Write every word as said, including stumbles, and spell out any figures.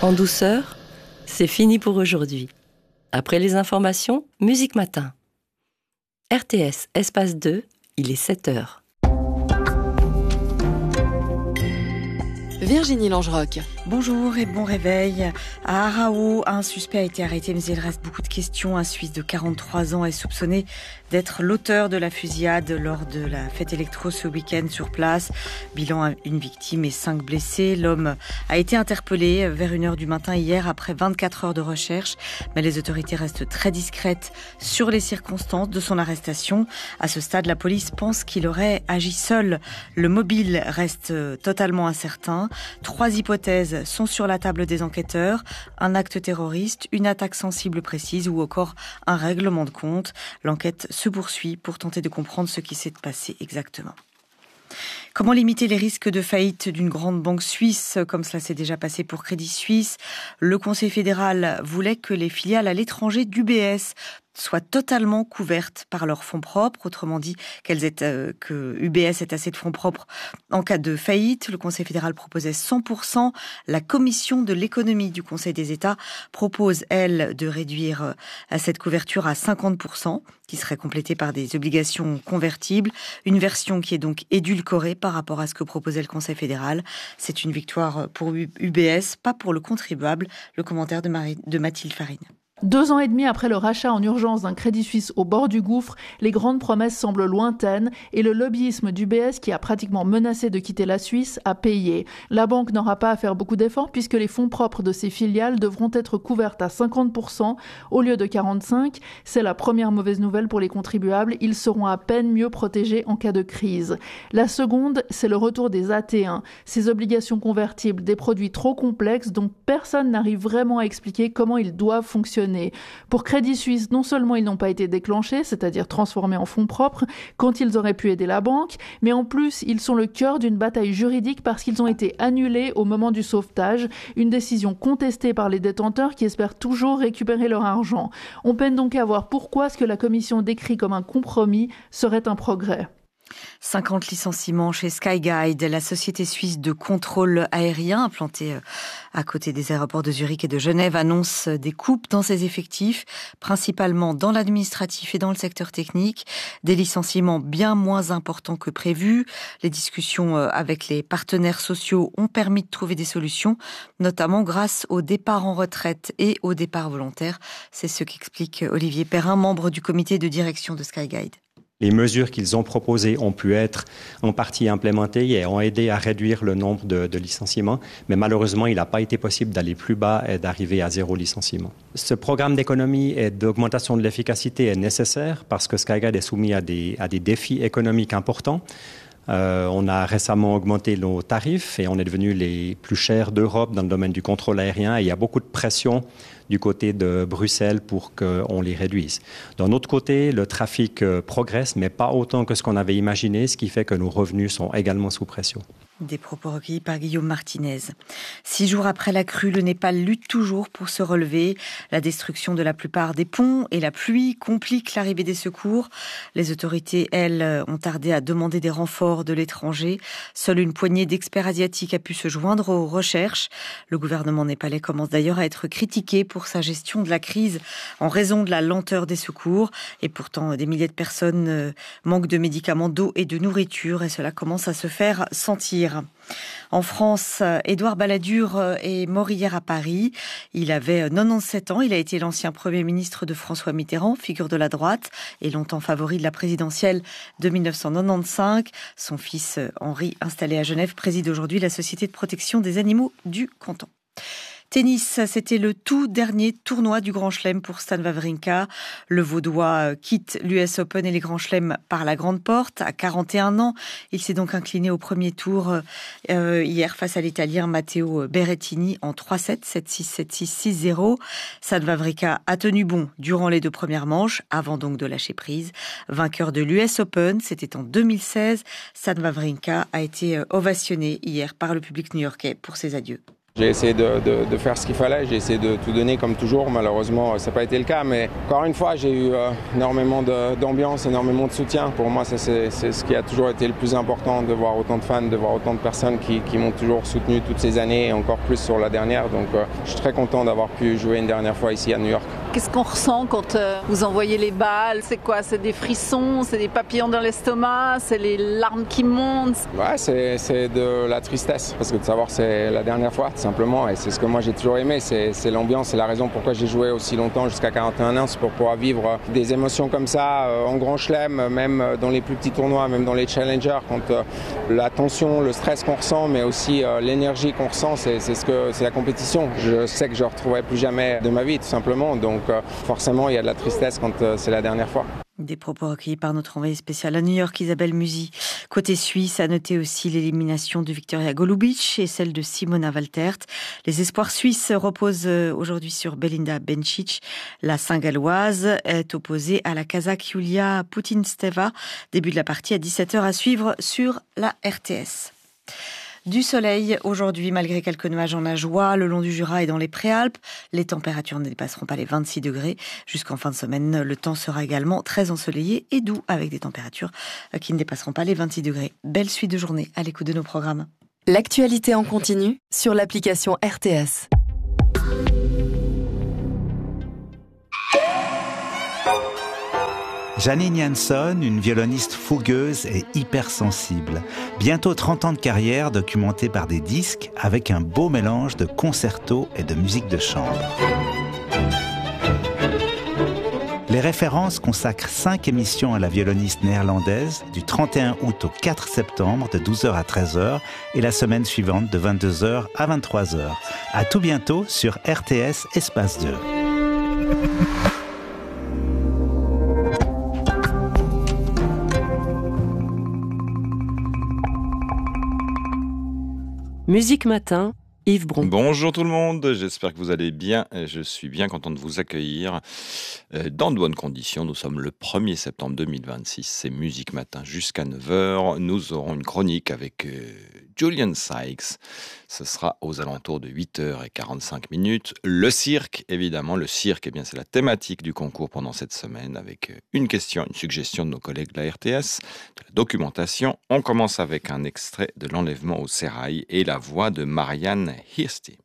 En douceur, c'est fini pour aujourd'hui. Après les informations, Musique Matin. R T S, espace deux, il est sept heures. Virginie Langeroc. Bonjour et bon réveil. À Arao, un suspect a été arrêté, mais il reste beaucoup de questions. Un Suisse de quarante-trois ans est soupçonné d'être l'auteur de la fusillade lors de la fête électro ce week-end sur place. Bilan, une victime et cinq blessés. L'homme a été interpellé vers une heure du matin hier après vingt-quatre heures de recherche. Mais les autorités restent très discrètes sur les circonstances de son arrestation. À ce stade, la police pense qu'il aurait agi seul. Le mobile reste totalement incertain. Trois hypothèses sont sur la table des enquêteurs. Un acte terroriste, une attaque sensible précise ou encore un règlement de compte. L'enquête se poursuit pour tenter de comprendre ce qui s'est passé exactement. Comment limiter les risques de faillite d'une grande banque suisse, comme cela s'est déjà passé pour Crédit Suisse? Le Conseil fédéral voulait que les filiales à l'étranger d'U B S soient totalement couvertes par leurs fonds propres, autrement dit qu'elles aient, euh, que U B S ait assez de fonds propres en cas de faillite. Le Conseil fédéral proposait cent pour cent. La Commission de l'économie du Conseil des États propose, elle, de réduire euh, cette couverture à cinquante pour cent, qui serait complétée par des obligations convertibles. Une version qui est donc édulcorée par rapport à ce que proposait le Conseil fédéral. C'est une victoire pour U B S, pas pour le contribuable. Le commentaire de, Marie, de Mathilde Farine. Deux ans et demi après le rachat en urgence d'un Crédit Suisse au bord du gouffre, les grandes promesses semblent lointaines et le lobbyisme d'U B S, qui a pratiquement menacé de quitter la Suisse, a payé. La banque n'aura pas à faire beaucoup d'efforts puisque les fonds propres de ses filiales devront être couvertes à cinquante pour cent au lieu de quarante-cinq pour cent. C'est la première mauvaise nouvelle pour les contribuables. Ils seront à peine mieux protégés en cas de crise. La seconde, c'est le retour des A T un. Ces obligations convertibles, des produits trop complexes dont personne n'arrive vraiment à expliquer comment ils doivent fonctionner. Pour Crédit Suisse, non seulement ils n'ont pas été déclenchés, c'est-à-dire transformés en fonds propres, quand ils auraient pu aider la banque, mais en plus, ils sont le cœur d'une bataille juridique parce qu'ils ont été annulés au moment du sauvetage, une décision contestée par les détenteurs qui espèrent toujours récupérer leur argent. On peine donc à voir pourquoi ce que la Commission décrit comme un compromis serait un progrès. cinquante licenciements chez Skyguide, la société suisse de contrôle aérien implantée à côté des aéroports de Zurich et de Genève, annonce des coupes dans ses effectifs, principalement dans l'administratif et dans le secteur technique. Des licenciements bien moins importants que prévu. Les discussions avec les partenaires sociaux ont permis de trouver des solutions, notamment grâce au départ en retraite et au départ volontaire. C'est ce qu'explique Olivier Perrin, membre du comité de direction de Skyguide. Les mesures qu'ils ont proposées ont pu être en partie implémentées et ont aidé à réduire le nombre de, de licenciements. Mais malheureusement, il n'a pas été possible d'aller plus bas et d'arriver à zéro licenciement. Ce programme d'économie et d'augmentation de l'efficacité est nécessaire parce que Skyguide est soumis à des, à des défis économiques importants. Euh, on a récemment augmenté nos tarifs et on est devenus les plus chers d'Europe dans le domaine du contrôle aérien. Et il y a beaucoup de pression du côté de Bruxelles pour qu'on les réduise. D'un autre côté, le trafic euh, progresse, mais pas autant que ce qu'on avait imaginé, ce qui fait que nos revenus sont également sous pression. Des propos recueillis par Guillaume Martinez. Six jours après la crue, le Népal lutte toujours pour se relever. La destruction de la plupart des ponts et la pluie compliquent l'arrivée des secours. Les autorités, elles, ont tardé à demander des renforts de l'étranger. Seule une poignée d'experts asiatiques a pu se joindre aux recherches. Le gouvernement népalais commence d'ailleurs à être critiqué pour sa gestion de la crise en raison de la lenteur des secours. Et pourtant, des milliers de personnes manquent de médicaments, d'eau et de nourriture et cela commence à se faire sentir. En France, Édouard Balladur est mort hier à Paris. Il avait quatre-vingt-dix-sept ans. Il a été l'ancien Premier ministre de François Mitterrand, figure de la droite, et longtemps favori de la présidentielle de dix-neuf cent quatre-vingt-quinze. Son fils Henri, installé à Genève, préside aujourd'hui la Société de protection des animaux du canton. Tennis, c'était le tout dernier tournoi du Grand Chelem pour Stan Wawrinka. Le Vaudois quitte l'U S Open et les Grands Chelems par la grande porte. À quarante et un ans, il s'est donc incliné au premier tour euh, hier face à l'Italien Matteo Berrettini en trois sept, sept six, sept six, six zéro. Stan Wawrinka a tenu bon durant les deux premières manches, avant donc de lâcher prise. Vainqueur de l'U S Open, c'était en deux mille seize. Stan Wawrinka a été ovationné hier par le public new-yorkais pour ses adieux. J'ai essayé de, de, de faire ce qu'il fallait, j'ai essayé de tout donner comme toujours. Malheureusement, ça n'a pas été le cas, mais encore une fois, j'ai eu euh, énormément de, d'ambiance, énormément de soutien. Pour moi, ça, c'est, c'est ce qui a toujours été le plus important, de voir autant de fans, de voir autant de personnes qui, qui m'ont toujours soutenu toutes ces années, et encore plus sur la dernière. Donc, euh, je suis très content d'avoir pu jouer une dernière fois ici à New York. Qu'est-ce qu'on ressent quand euh, vous envoyez les balles? C'est quoi? C'est des frissons? C'est des papillons dans l'estomac? C'est les larmes qui montent? Ouais, c'est, c'est de la tristesse, parce que de savoir c'est la dernière fois, simplement, et c'est ce que moi j'ai toujours aimé, c'est, c'est l'ambiance, c'est la raison pourquoi j'ai joué aussi longtemps, jusqu'à quarante et un ans, c'est pour pouvoir vivre des émotions comme ça, euh, en grand chelem, même dans les plus petits tournois, même dans les challengers, quand euh, la tension, le stress qu'on ressent, mais aussi euh, l'énergie qu'on ressent, c'est, c'est, ce que, c'est la compétition. Je sais que je ne retrouverai plus jamais de ma vie, tout simplement, donc euh, forcément il y a de la tristesse quand euh, c'est la dernière fois. Des propos recueillis par notre envoyée spéciale à New York, Isabelle Musi. Côté suisse, à noter aussi l'élimination de Victoria Golubic et celle de Simona Waltert. Les espoirs suisses reposent aujourd'hui sur Belinda Bencic. La Saint-Galloise est opposée à la Kazakh Yulia Putintseva. Début de la partie à dix-sept heures à suivre sur la R T S. Du soleil aujourd'hui, malgré quelques nuages en Ajoie, le long du Jura et dans les Préalpes. Les températures ne dépasseront pas les vingt-six degrés. Jusqu'en fin de semaine, le temps sera également très ensoleillé et doux, avec des températures qui ne dépasseront pas les vingt-six degrés. Belle suite de journée à l'écoute de nos programmes. L'actualité en continu sur l'application R T S. Janine Jansson, une violoniste fougueuse et hypersensible. Bientôt trente ans de carrière documentée par des disques avec un beau mélange de concertos et de musique de chambre. Les références consacrent cinq émissions à la violoniste néerlandaise du trente et un août au quatre septembre de douze heures à treize heures et la semaine suivante de vingt-deux heures à vingt-trois heures. À tout bientôt sur R T S Espace deux. Musique Matin, Yves Bron. Bonjour tout le monde, j'espère que vous allez bien. Je suis bien content de vous accueillir dans de bonnes conditions. Nous sommes le premier septembre deux mille vingt-six, c'est Musique Matin jusqu'à neuf heures. Nous aurons une chronique avec Julian Sykes. Ce sera aux alentours de huit heures quarante-cinq minutes. Le cirque, évidemment, le cirque, eh bien, c'est la thématique du concours pendant cette semaine avec une question, une suggestion de nos collègues de la R T S, de la documentation. On commence avec un extrait de l'enlèvement au sérail et la voix de Marianne Hirsty.